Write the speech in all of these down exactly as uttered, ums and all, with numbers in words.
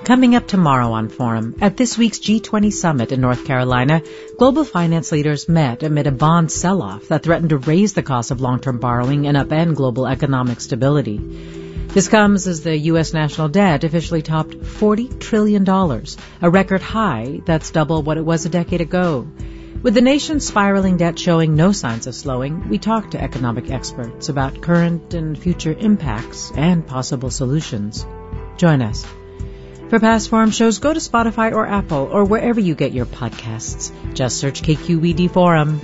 Coming up tomorrow on Forum, at this week's G twenty summit in North Carolina, global finance leaders met amid a bond sell-off that threatened to raise the cost of long-term borrowing and upend global economic stability. This comes as the U S national debt officially topped forty trillion dollars, a record high that's double what it was a decade ago. With the nation's spiraling debt showing no signs of slowing, we talk to economic experts about current and future impacts and possible solutions. Join us. For past Forum shows, go to Spotify or Apple or wherever you get your podcasts. Just search K Q E D Forum.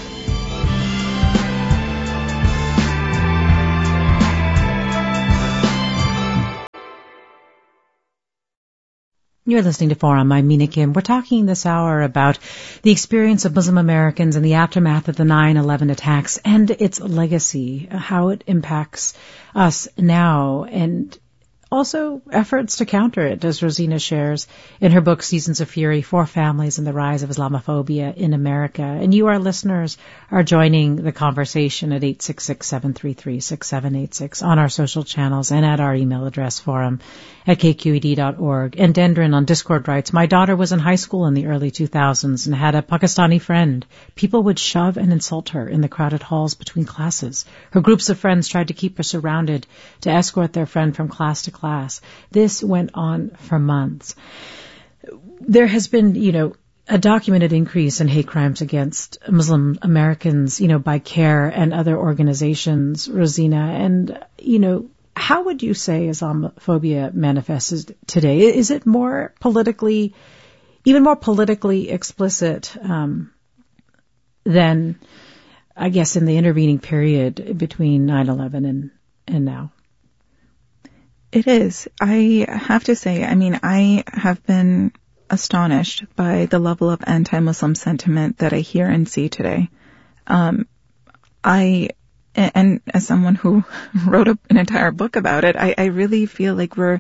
You're listening to Forum. I'm Mina Kim. We're talking this hour about the experience of Muslim Americans in the aftermath of the nine eleven attacks and its legacy, how it impacts us now, and also efforts to counter it, as Rosina shares in her book, Seasons of Fury, Four Families and the Rise of Islamophobia in America. And you, our listeners, are joining the conversation at eight six six, seven three three, six seven eight six on our social channels and at our email address, forum at k q e d dot org. And Dendron on Discord writes, my daughter was in high school in the early two thousands and had a Pakistani friend. People would shove and insult her in the crowded halls between classes. Her groups of friends tried to keep her surrounded to escort their friend from class to class. Class. This went on for months. There has been, you know, a documented increase in hate crimes against Muslim Americans, you know, by CARE and other organizations, Rosina. And, you know, how would you say Islamophobia manifests today? Is it more politically, even more politically explicit um, than, I guess, in the intervening period between nine eleven and, and now? It is. I have to say, I mean, I have been astonished by the level of anti-Muslim sentiment that I hear and see today. Um, I, and as someone who wrote a, an entire book about it, I, I really feel like we're,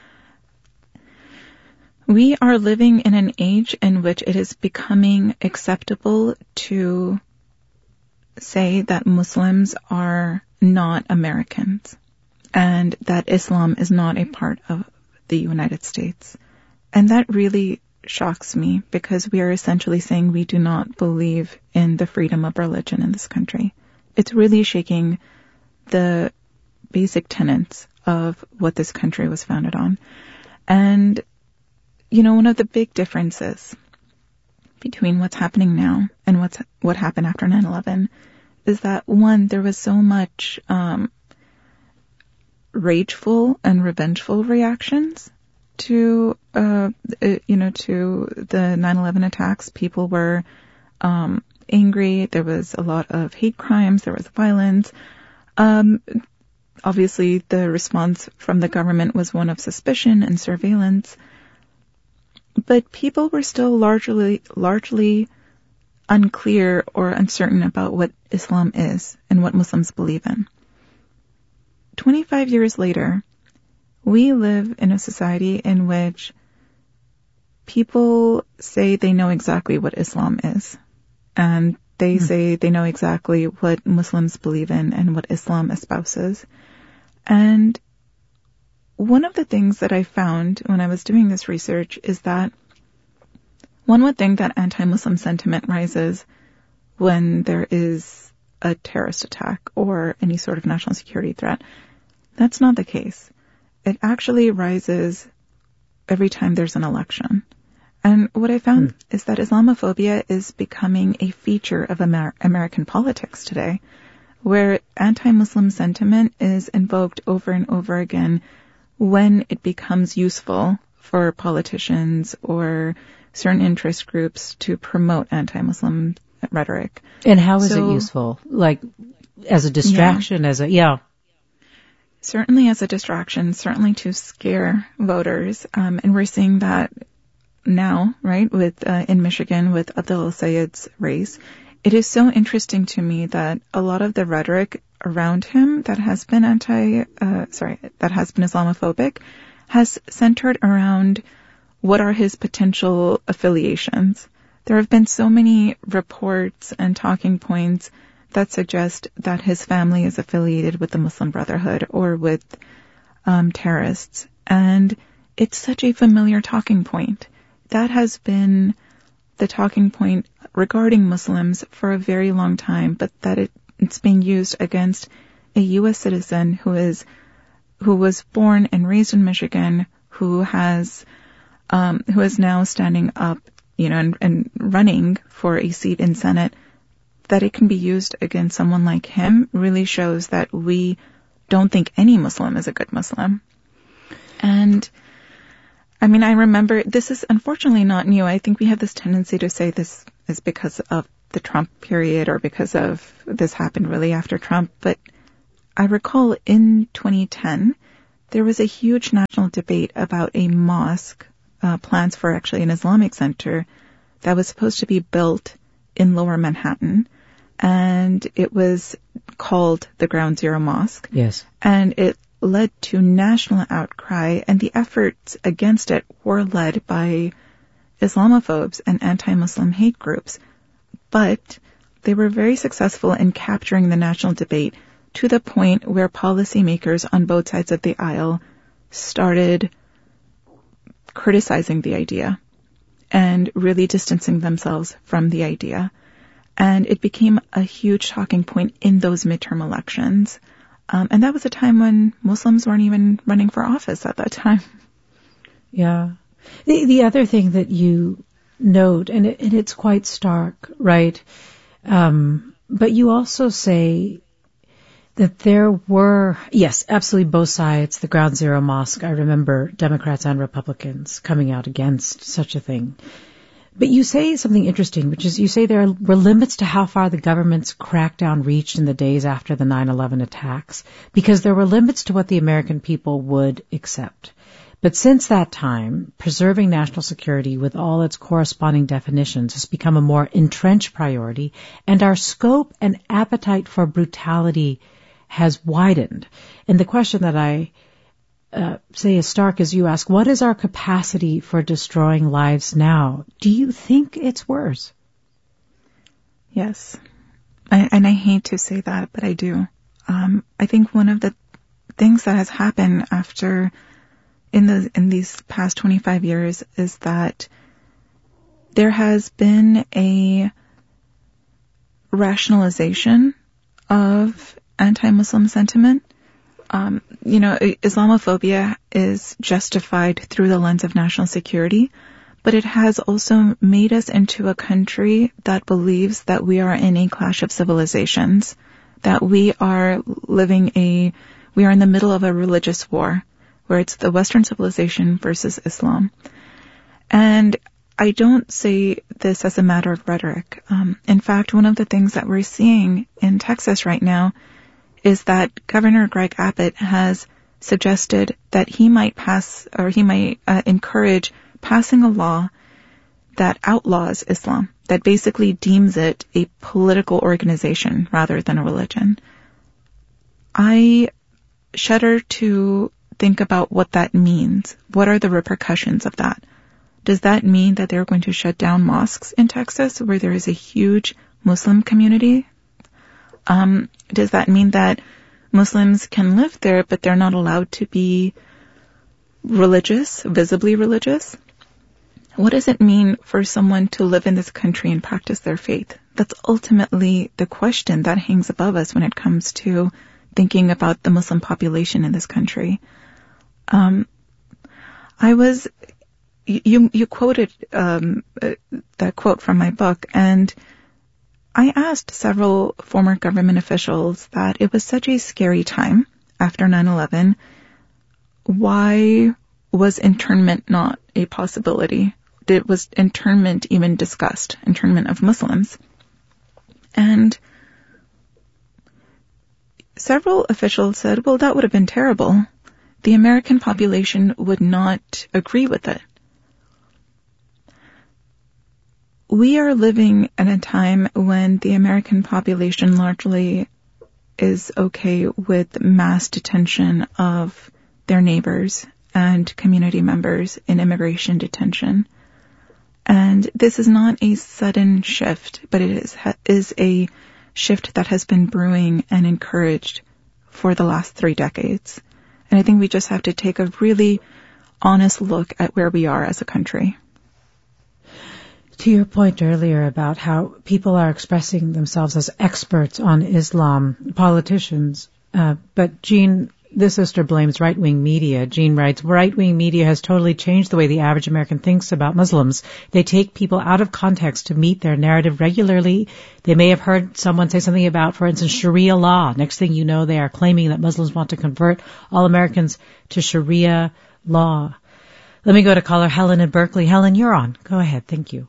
we are living in an age in which it is becoming acceptable to say that Muslims are not Americans, and that Islam is not a part of the United States. And that really shocks me, because we are essentially saying we do not believe in the freedom of religion in this country. It's really shaking the basic tenets of what this country was founded on. And, you know, one of the big differences between what's happening now and what's what happened after nine eleven is that, one, there was so much um rageful and revengeful reactions to, uh, you know, to the nine eleven attacks. People were um, angry. There was a lot of hate crimes. There was violence. Um, obviously, the response from the government was one of suspicion and surveillance. But people were still largely, largely unclear or uncertain about what Islam is and what Muslims believe in. twenty-five years later, we live in a society in which people say they know exactly what Islam is, and they mm. say they know exactly what Muslims believe in and what Islam espouses. And one of the things that I found when I was doing this research is that one would think that anti-Muslim sentiment rises when there is a terrorist attack or any sort of national security threat. That's not the case. It actually rises every time there's an election. And what I found mm. is that Islamophobia is becoming a feature of Amer- American politics today, where anti-Muslim sentiment is invoked over and over again when it becomes useful for politicians or certain interest groups to promote anti-Muslim rhetoric. And how is so, it useful? Like, as a distraction, yeah. as a, yeah. Certainly as a distraction, certainly to scare voters. Um, and we're seeing that now, right, with uh, in Michigan with Abdul Sayed's race. It is so interesting to me that a lot of the rhetoric around him that has been anti, uh, sorry, that has been Islamophobic has centered around what are his potential affiliations. There have been so many reports and talking points that suggest that his family is affiliated with the Muslim Brotherhood or with um, terrorists. And it's such a familiar talking point. That has been the talking point regarding Muslims for a very long time, but that it, it's being used against a U S citizen who is who was born and raised in Michigan, who has um, who is now standing up, you know, and, and running for a seat in Senate. That it can be used against someone like him really shows that we don't think any Muslim is a good Muslim. And I mean, I remember, this is unfortunately not new. I think we have this tendency to say this is because of the Trump period or because of this happened really after Trump. But I recall in twenty ten, there was a huge national debate about a mosque, uh, plans for actually an Islamic center that was supposed to be built in Lower Manhattan. And it was called the Ground Zero Mosque. Yes. And it led to national outcry, and the efforts against it were led by Islamophobes and anti-Muslim hate groups. But they were very successful in capturing the national debate to the point where policymakers on both sides of the aisle started criticizing the idea and really distancing themselves from the idea. And it became a huge talking point in those midterm elections. Um, and that was a time when Muslims weren't even running for office at that time. Yeah. The, the other thing that you note, and, it, and it's quite stark, right? Um, but you also say that there were, yes, absolutely both sides, the Ground Zero Mosque. I remember Democrats and Republicans coming out against such a thing. But you say something interesting, which is you say there were limits to how far the government's crackdown reached in the days after the nine eleven attacks, because there were limits to what the American people would accept. But since that time, preserving national security with all its corresponding definitions has become a more entrenched priority, and our scope and appetite for brutality has widened. And the question that I Uh, say as stark as you ask, what is our capacity for destroying lives now? Do you think it's worse? Yes. I, and I hate to say that, but I do. Um, I think one of the things that has happened after, in the, in these past twenty-five years is that there has been a rationalization of anti-Muslim sentiment. Um, you know, Islamophobia is justified through the lens of national security, but it has also made us into a country that believes that we are in a clash of civilizations, that we are living a, we are in the middle of a religious war, where it's the Western civilization versus Islam. And I don't say this as a matter of rhetoric. Um, in fact, one of the things that we're seeing in Texas right now is that Governor Greg Abbott has suggested that he might pass, or he might uh, encourage passing a law that outlaws Islam, that basically deems it a political organization rather than a religion. I shudder to think about what that means. What are the repercussions of that? Does that mean that they're going to shut down mosques in Texas where there is a huge Muslim community? Um, does that mean that Muslims can live there, but they're not allowed to be religious, visibly religious? What does it mean for someone to live in this country and practice their faith? That's ultimately the question that hangs above us when it comes to thinking about the Muslim population in this country. Um, I was, you, you quoted, um, that quote from my book, and I asked several former government officials that it was such a scary time after nine eleven. Why was internment not a possibility? Did, was internment even discussed, internment of Muslims? And several officials said, well, that would have been terrible. The American population would not agree with it. We are living at a time when the American population largely is okay with mass detention of their neighbors and community members in immigration detention. And this is not a sudden shift, but it is, is a shift that has been brewing and encouraged for the last three decades. And I think we just have to take a really honest look at where we are as a country. To your point earlier about how people are expressing themselves as experts on Islam, politicians, uh, but Jean, this sister blames right-wing media. Jean writes, right-wing media has totally changed the way the average American thinks about Muslims. They take people out of context to meet their narrative regularly. They may have heard someone say something about, for instance, Sharia law. Next thing you know, they are claiming that Muslims want to convert all Americans to Sharia law. Let me go to caller Helen in Berkeley. Helen, you're on. Go ahead. Thank you.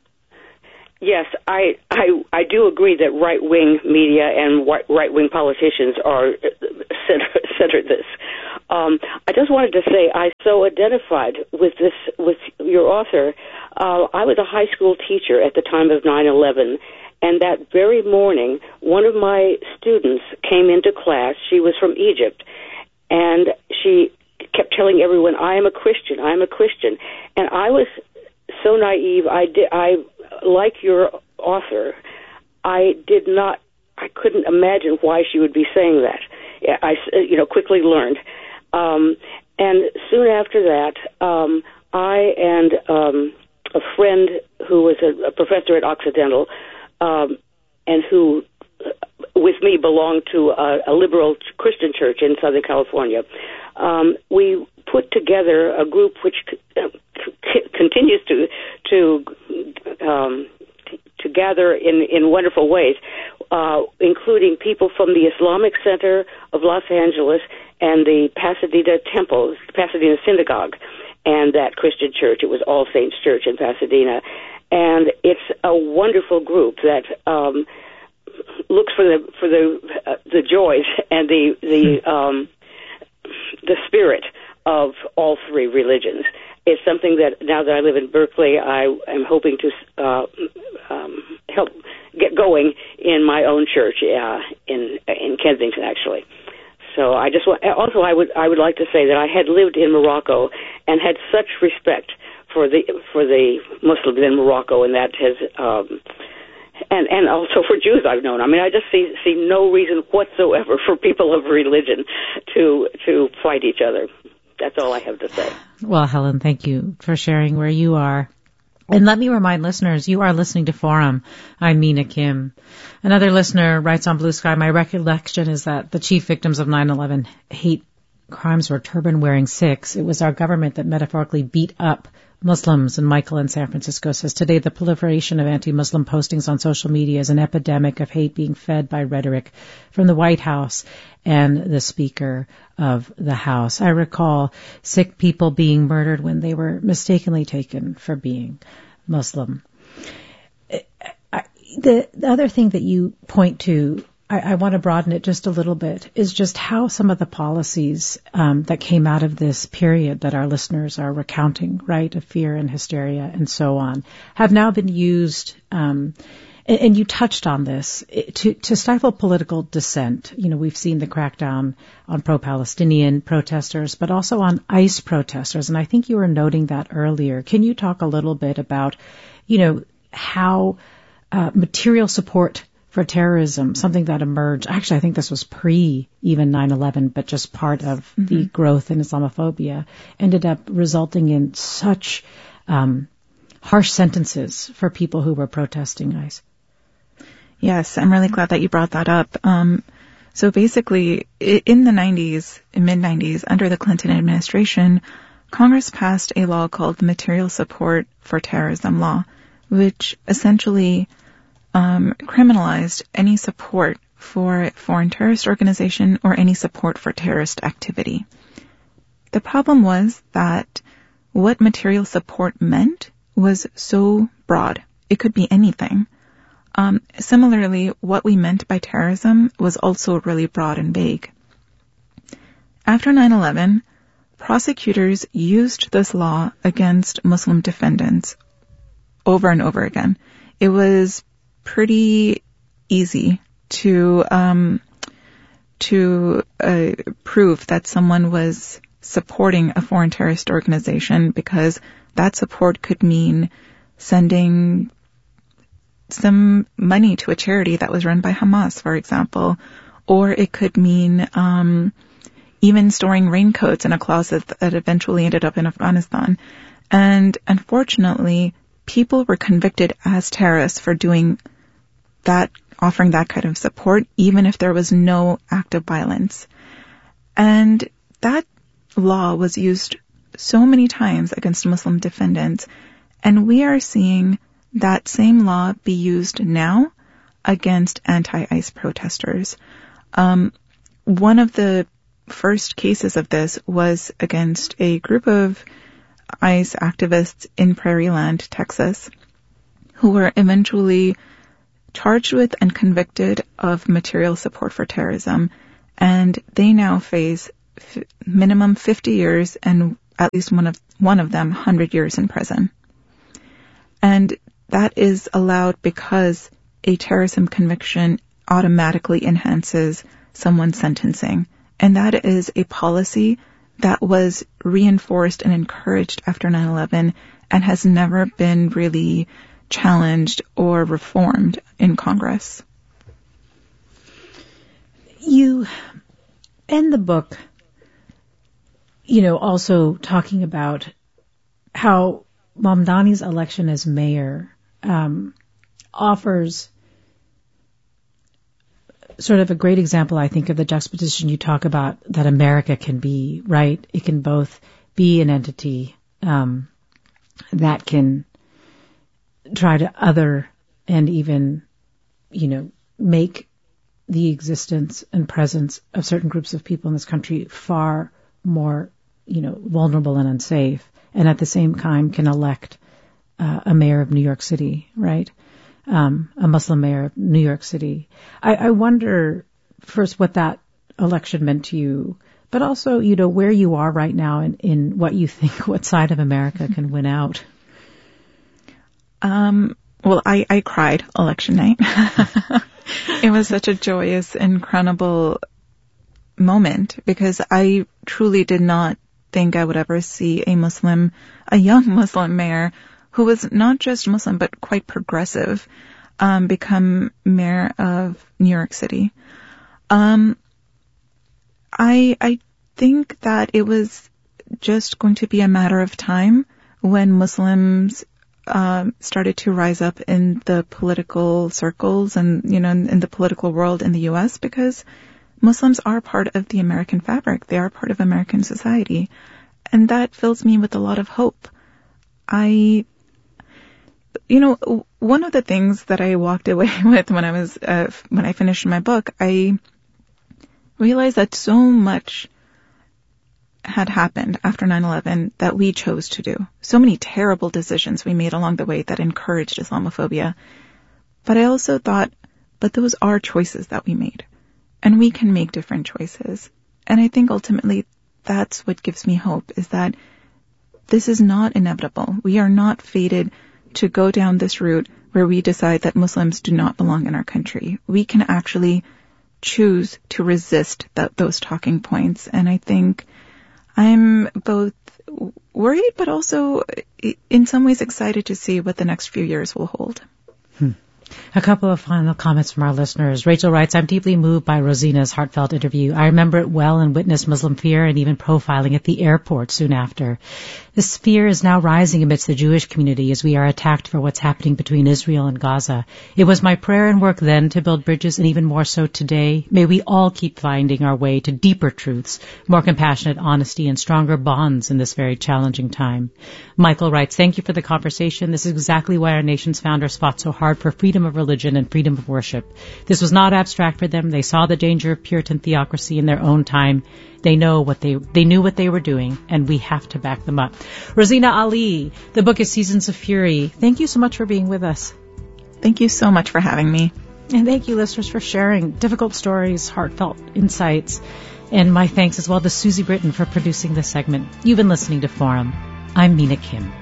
Yes, I, I I do agree that right-wing media and right-wing politicians are center, center this. Um, I just wanted to say I so identified with this with your author. Uh, I was a high school teacher at the time of nine eleven, and that very morning, one of my students came into class. She was from Egypt, and she kept telling everyone, "I am a Christian. I am a Christian," and I was so naive. I did. I like your author, I did not, I couldn't imagine why she would be saying that. I, you know, quickly learned. Um, and soon after that, um, I and um, a friend who was a, a professor at Occidental, um, and who, with me, belonged to a, a liberal Christian church in Southern California, um, we put together a group which uh, c- continues to to um, to gather in, in wonderful ways, uh, including people from the Islamic Center of Los Angeles and the Pasadena Temple, Pasadena Synagogue, and that Christian church. It was All Saints Church in Pasadena. And it's a wonderful group that um, looks for the for the uh, the joys and the the um, the spirit of all three religions. It's something that now that I live in Berkeley, I am hoping to uh, um, help get going in my own church uh, in in Kensington, actually. So I just want, also I would I would like to say that I had lived in Morocco and had such respect for the for the Muslims in Morocco, and that has um, and and also for Jews I've known. I mean, I just see see no reason whatsoever for people of religion to to fight each other. That's all I have to say. Well, Helen, thank you for sharing where you are. And let me remind listeners, you are listening to Forum. I'm Mina Kim. Another listener writes on Blue Sky, my recollection is that the chief victims of nine eleven hate crimes were turban-wearing Sikhs. It was our government that metaphorically beat up Muslims. And Michael in San Francisco says, today the proliferation of anti-Muslim postings on social media is an epidemic of hate being fed by rhetoric from the White House and the Speaker of the House. I recall Sikh people being murdered when they were mistakenly taken for being Muslim. I, the, the other thing that you point to, I, I want to broaden it just a little bit, is just how some of the policies um, that came out of this period that our listeners are recounting, right, of fear and hysteria and so on, have now been used, um, and, and you touched on this, to, to stifle political dissent. You know, we've seen the crackdown on pro-Palestinian protesters, but also on ICE protesters, and I think you were noting that earlier. Can you talk a little bit about, you know, how uh, material support for terrorism, something that emerged, actually I think this was pre even nine eleven, but just part of mm-hmm. the growth in Islamophobia, ended up resulting in such um, harsh sentences for people who were protesting ICE. Yes, I'm really glad that you brought that up. Um, so basically, in the nineties, in mid-nineties, under the Clinton administration, Congress passed a law called the Material Support for Terrorism Law, which essentially Um, criminalized any support for foreign terrorist organization or any support for terrorist activity. The problem was that what material support meant was so broad. It could be anything. Um, similarly, what we meant by terrorism was also really broad and vague. After nine eleven, prosecutors used this law against Muslim defendants over and over again. It was pretty easy to um, to uh, prove that someone was supporting a foreign terrorist organization, because that support could mean sending some money to a charity that was run by Hamas, for example, or it could mean um, even storing raincoats in a closet that eventually ended up in Afghanistan. And unfortunately, people were convicted as terrorists for doing that, offering that kind of support, even if there was no act of violence. And that law was used so many times against Muslim defendants, and we are seeing that same law be used now against anti-ICE protesters. Um, one of the first cases of this was against a group of ICE activists in Prairie Land, Texas, who were eventually charged with and convicted of material support for terrorism, and they now face f- minimum fifty years and at least one of one of them one hundred years in prison. And that is allowed because a terrorism conviction automatically enhances someone's sentencing. And that is a policy that was reinforced and encouraged after nine eleven and has never been really challenged or reformed in Congress. You end the book, you know, also talking about how Mamdani's election as mayor um, offers sort of a great example, I think, of the juxtaposition you talk about that America can be, right? It can both be an entity um, that can try to other and even, you know, make the existence and presence of certain groups of people in this country far more, you know, vulnerable and unsafe, and at the same time can elect uh, a mayor of New York City, right? Um, a Muslim mayor of New York City. I, I wonder first what that election meant to you, but also, you know, where you are right now in, in what you think, what side of America can win out. Um, well, I, I cried election night. It was such a joyous, incredible moment because I truly did not think I would ever see a Muslim, a young Muslim mayor who was not just Muslim but quite progressive, um, become mayor of New York City. Um, I I think that it was just going to be a matter of time when Muslims um, started to rise up in the political circles and, you know, in, in the political world in the U S because Muslims are part of the American fabric. They are part of American society. And that fills me with a lot of hope. I, you know, one of the things that I walked away with when I was, uh, when I finished my book, I realized that so much had happened after nine eleven that we chose to do. So many terrible decisions we made along the way that encouraged Islamophobia. But I also thought, but those are choices that we made. And we can make different choices. And I think ultimately that's what gives me hope, is that this is not inevitable. We are not fated to go down this route where we decide that Muslims do not belong in our country. We can actually choose to resist that, those talking points. And I think I'm both worried but also in some ways excited to see what the next few years will hold. Hmm. A couple of final comments from our listeners. Rachel writes, I'm deeply moved by Rosina's heartfelt interview. I remember it well and witnessed Muslim fear and even profiling at the airport soon after. This fear is now rising amidst the Jewish community as we are attacked for what's happening between Israel and Gaza. It was my prayer and work then to build bridges, and even more so today. May we all keep finding our way to deeper truths, more compassionate honesty, and stronger bonds in this very challenging time. Michael writes, thank you for the conversation. This is exactly why our nation's founders fought so hard for freedom of religion and freedom of worship. This was not abstract for them. They saw the danger of Puritan theocracy in their own time. They know what they, they knew what they were doing, and we have to back them up. Rosina Ali, the book is Seasons of Fury. Thank you so much for being with us. Thank you so much for having me. And thank you, listeners, for sharing difficult stories, heartfelt insights. And my thanks as well to Susie Britton for producing this segment. You've been listening to Forum. I'm Mina Kim.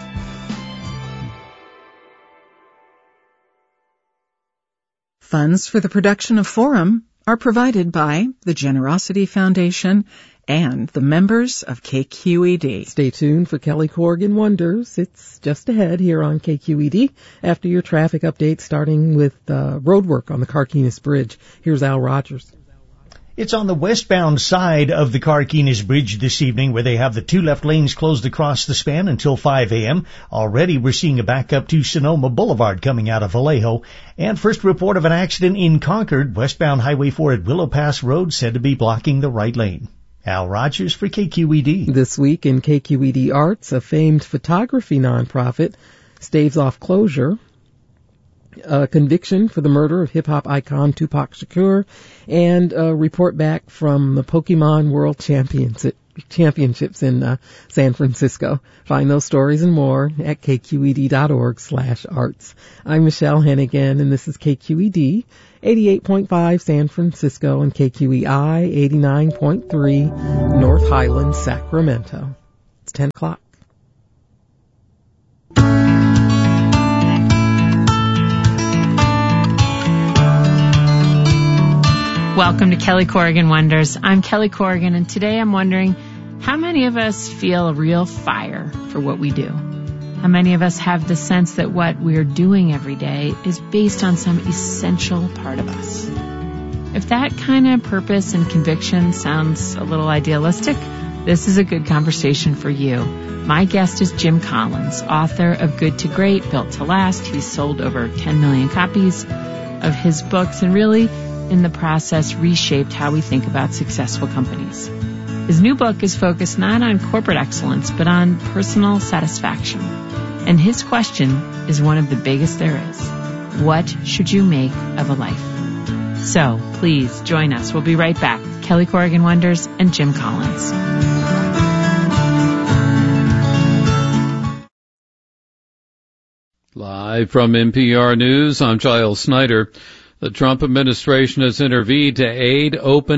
Funds for the production of Forum are provided by the Generosity Foundation and the members of K Q E D. Stay tuned for Kelly Corrigan Wonders. It's just ahead here on K Q E D after your traffic update, starting with uh, road work on the Carquinez Bridge. Here's Al Rogers. It's on the westbound side of the Carquinez Bridge this evening where they have the two left lanes closed across the span until five a.m. Already we're seeing a backup to Sonoma Boulevard coming out of Vallejo. And first report of an accident in Concord, westbound Highway four at Willow Pass Road said to be blocking the right lane. Al Rogers for K Q E D. This week in K Q E D Arts, a famed photography nonprofit staves off closure. A conviction for the murder of hip-hop icon Tupac Shakur, and a report back from the Pokemon World Championship, Championships in uh, San Francisco. Find those stories and more at k q e d dot org slash arts. I'm Michelle Hennigan, and this is K Q E D, eighty-eight point five San Francisco, and K Q E I, eighty-nine point three North Highlands, Sacramento. It's ten o'clock. Welcome to Kelly Corrigan Wonders. I'm Kelly Corrigan, and today I'm wondering, how many of us feel a real fire for what we do? How many of us have the sense that what we're doing every day is based on some essential part of us? If that kind of purpose and conviction sounds a little idealistic, this is a good conversation for you. My guest is Jim Collins, author of Good to Great, Built to Last. He's sold over ten million copies of his books and really, in the process, reshaped how we think about successful companies. His new book is focused not on corporate excellence, but on personal satisfaction. And his question is one of the biggest there is. What should you make of a life? So, please join us. We'll be right back. Kelly Corrigan Wonders and Jim Collins. Live from N P R News, I'm Giles Snyder. The Trump administration has intervened to aid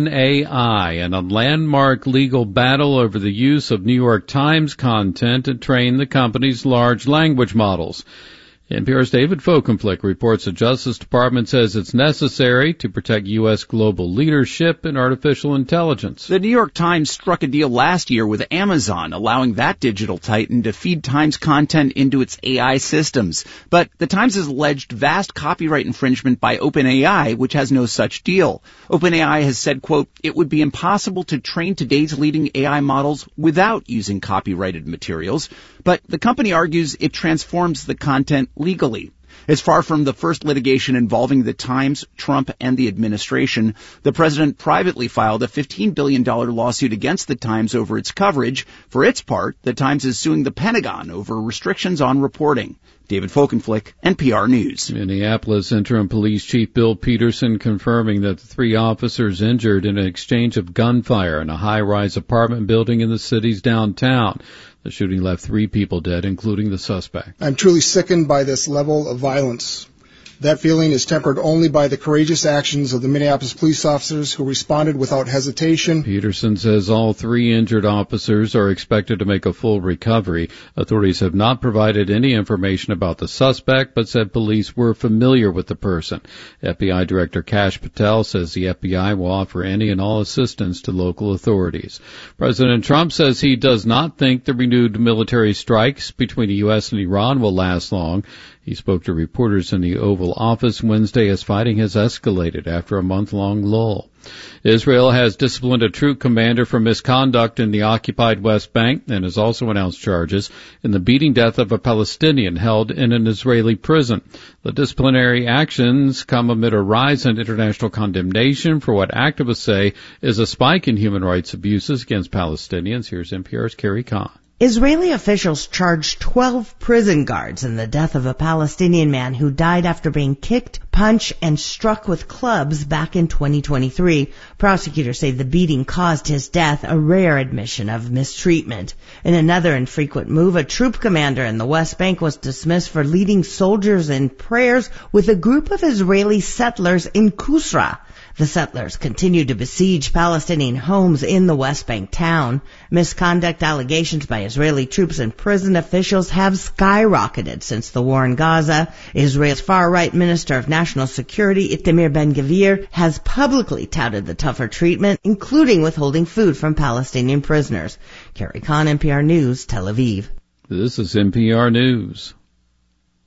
OpenAI in a landmark legal battle over the use of New York Times content to train the company's large language models. N P R's David Folkenflik reports the Justice Department says it's necessary to protect U S global leadership in artificial intelligence. The New York Times struck a deal last year with Amazon, allowing that digital titan to feed Times content into its A I systems. But the Times has alleged vast copyright infringement by OpenAI, which has no such deal. OpenAI has said, quote, it would be impossible to train today's leading A I models without using copyrighted materials. But the company argues it transforms the content legally. It's far from the first litigation involving the Times, Trump, and the administration. The president privately filed a fifteen billion dollars lawsuit against the Times over its coverage. For its part, the Times is suing the Pentagon over restrictions on reporting. David Folkenflik, N P R News. Minneapolis Interim Police Chief Bill Peterson confirming that the three officers injured in an exchange of gunfire in a high-rise apartment building in the city's downtown. The shooting left three people dead, including the suspect. I'm truly sickened by this level of violence. That feeling is tempered only by the courageous actions of the Minneapolis police officers who responded without hesitation. Peterson says all three injured officers are expected to make a full recovery. Authorities have not provided any information about the suspect, but said police were familiar with the person. F B I Director Kash Patel says the F B I will offer any and all assistance to local authorities. President Trump says he does not think the renewed military strikes between the U S and Iran will last long. He spoke to reporters in the Oval Office Wednesday as fighting has escalated after a month-long lull. Israel has disciplined a troop commander for misconduct in the occupied West Bank and has also announced charges in the beating death of a Palestinian held in an Israeli prison. The disciplinary actions come amid a rise in international condemnation for what activists say is a spike in human rights abuses against Palestinians. Here's N P R's Carrie Kahn. Israeli officials charged twelve prison guards in the death of a Palestinian man who died after being kicked, punched, and struck with clubs back in twenty twenty-three. Prosecutors say the beating caused his death, a rare admission of mistreatment. In another infrequent move, a troop commander in the West Bank was dismissed for leading soldiers in prayers with a group of Israeli settlers in Kusra. The settlers continued to besiege Palestinian homes in the West Bank town. Misconduct allegations by Israeli troops and prison officials have skyrocketed since the war in Gaza. Israel's far-right Minister of National Security, Itamar Ben-Gvir, has publicly touted the tougher treatment, including withholding food from Palestinian prisoners. Carrie Kahn, N P R News, Tel Aviv. This is N P R News.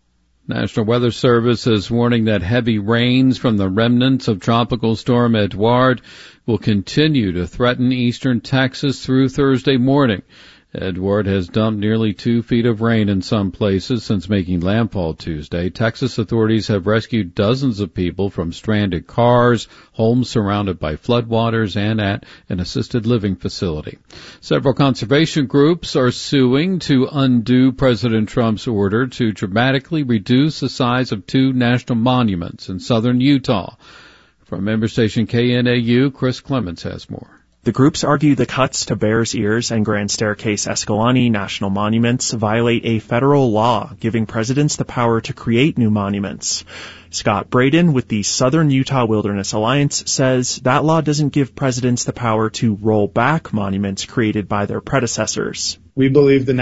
National Weather Service is warning that heavy rains from the remnants of Tropical Storm Edouard will continue to threaten eastern Texas through Thursday morning. Edouard has dumped nearly two feet of rain in some places since making landfall Tuesday. Texas authorities have rescued dozens of people from stranded cars, homes surrounded by floodwaters, and at an assisted living facility. Several conservation groups are suing to undo President Trump's order to dramatically reduce the size of two national monuments in southern Utah. From member station K N A U, Chris Clements has more. The groups argue the cuts to Bears Ears and Grand Staircase Escalante national monuments violate a federal law giving presidents the power to create new monuments. Scott Braden with the Southern Utah Wilderness Alliance says that law doesn't give presidents the power to roll back monuments created by their predecessors. We believe the